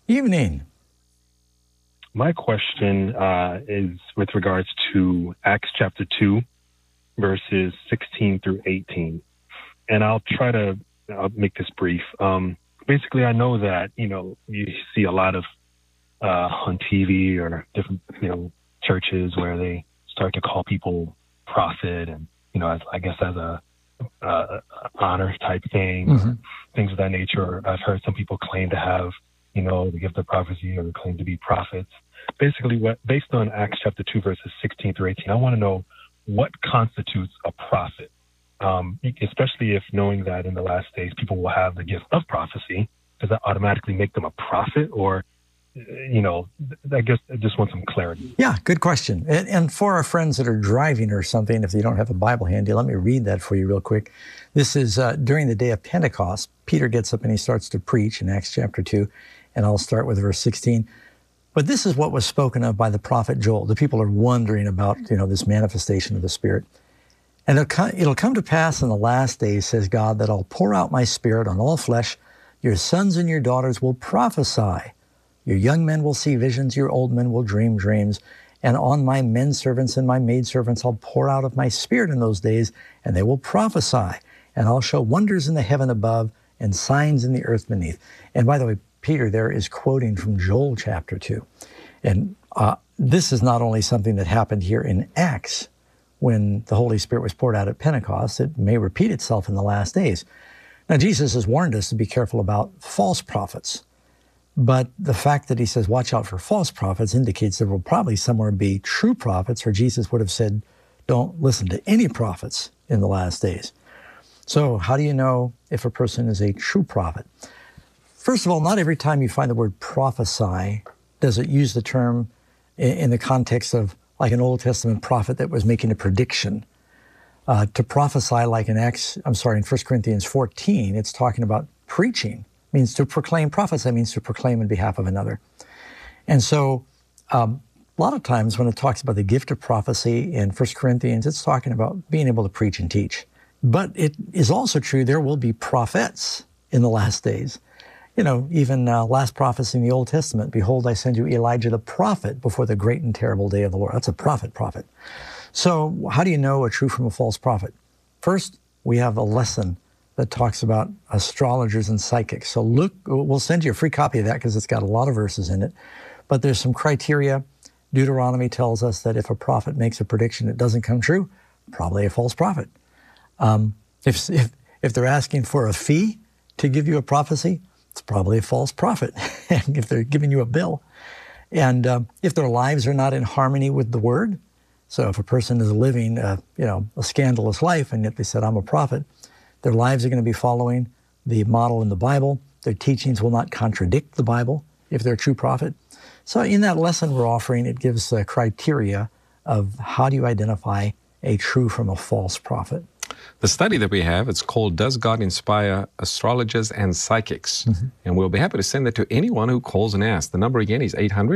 Evening. My question is with regards to Acts chapter 2, verses 16 through 18. And I'll make this brief. Basically, I know that, you see a lot of on TV or different, churches where they start to call people prophet and, as a honor type thing, or things of that nature. I've heard some people claim to have, the gift of prophecy, or claim to be prophets. Basically, based on Acts chapter 2, verses 16 through 18, I want to know what constitutes a prophet, especially if knowing that in the last days people will have the gift of prophecy. Does that automatically make them a prophet? Or, I guess I just want some clarity. Yeah, good question. And for our friends that are driving or something, if you don't have a Bible handy, let me read that for you real quick. This is during the day of Pentecost. Peter gets up and he starts to preach in Acts chapter 2, and I'll start with verse 16. But this is what was spoken of by the prophet Joel. The people are wondering about, this manifestation of the Spirit. And it'll come to pass in the last days, says God, that I'll pour out my Spirit on all flesh. Your sons and your daughters will prophesy. Your young men will see visions, your old men will dream dreams. And on my men servants and my maid servants I'll pour out of my Spirit in those days, and they will prophesy. And I'll show wonders in the heaven above and signs in the earth beneath. And by the way, Peter there is quoting from Joel chapter 2. And this is not only something that happened here in Acts when the Holy Spirit was poured out at Pentecost. It may repeat itself in the last days. Now, Jesus has warned us to be careful about false prophets. But the fact that he says, watch out for false prophets, indicates there will probably somewhere be true prophets, or Jesus would have said, don't listen to any prophets in the last days. So how do you know if a person is a true prophet? First of all, not every time you find the word prophesy does it use the term in the context of like an Old Testament prophet that was making a prediction. To prophesy like in 1 Corinthians 14, it's talking about preaching. Means to proclaim. Prophesy means to proclaim on behalf of another. And so a lot of times when it talks about the gift of prophecy in 1 Corinthians, it's talking about being able to preach and teach. But it is also true there will be prophets in the last days. Even last prophecy in the Old Testament, behold, I send you Elijah the prophet before the great and terrible day of the Lord. That's a prophet. So how do you know a true from a false prophet? First, we have a lesson that talks about astrologers and psychics. So look, we'll send you a free copy of that because it's got a lot of verses in it. But there's some criteria. Deuteronomy tells us that if a prophet makes a prediction that doesn't come true, probably a false prophet. If they're asking for a fee to give you a prophecy, it's probably a false prophet. If they're giving you a bill. And if their lives are not in harmony with the word, so if a person is living a scandalous life and yet they said, I'm a prophet, their lives are going to be following the model in the Bible. Their teachings will not contradict the Bible if they're a true prophet. So in that lesson we're offering, it gives a criteria of how do you identify a true from a false prophet. The study that we have, it's called Does God Inspire Astrologers and Psychics? And we'll be happy to send that to anyone who calls and asks. The number again is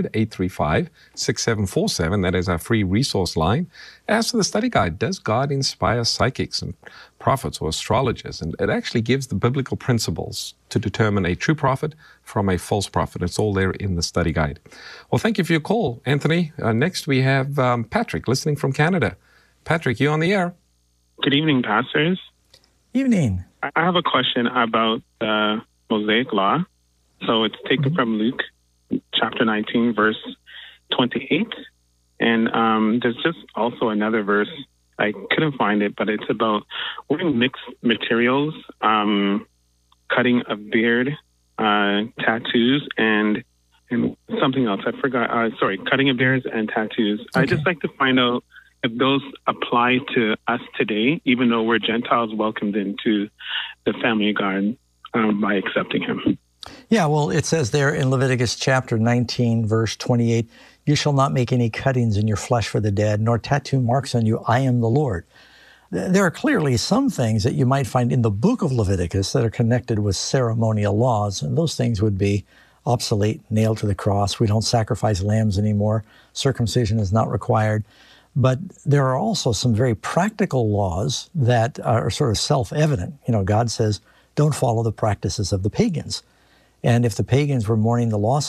800-835-6747. That is our free resource line. Ask for the study guide, Does God Inspire Psychics and Prophets or Astrologers? And it actually gives the biblical principles to determine a true prophet from a false prophet. It's all there in the study guide. Well, thank you for your call, Anthony. Next we have Patrick listening from Canada. Patrick, you on the air? Good evening, pastors. Evening. I have a question about the Mosaic Law. So it's taken from Luke chapter 19, verse 28. And there's just also another verse. I couldn't find it, but it's about wearing mixed materials, cutting a beard, tattoos, and something else. I forgot. Cutting a beard and tattoos. Okay. I'd just like to find out if those apply to us today, even though we're Gentiles welcomed into the family of God by accepting him. Yeah, well, it says there in Leviticus chapter 19, verse 28, you shall not make any cuttings in your flesh for the dead, nor tattoo marks on you, I am the Lord. There are clearly some things that you might find in the book of Leviticus that are connected with ceremonial laws, and those things would be obsolete, nailed to the cross. We don't sacrifice lambs anymore. Circumcision is not required. But there are also some very practical laws that are sort of self-evident. God says, don't follow the practices of the pagans. And if the pagans were mourning the loss